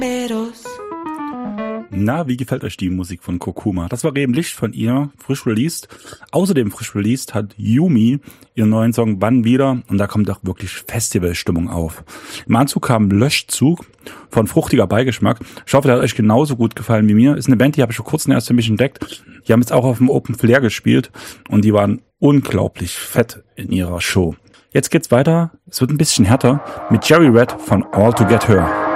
Na, wie gefällt euch die Musik von Kurkuma? Das war eben Licht von ihr, frisch released. Außerdem frisch released hat Yumi ihren neuen Song Bann wieder und da kommt auch wirklich Festivalstimmung auf. Im Anzug kam Löschzug von fruchtiger Beigeschmack. Ich hoffe, der hat euch genauso gut gefallen wie mir. Ist eine Band, die habe ich vor kurzem erst für mich entdeckt. Die haben jetzt auch auf dem Open Flair gespielt und die waren unglaublich fett in ihrer Show. Jetzt geht's weiter. Es wird ein bisschen härter mit Jerry Red von All to Get Her.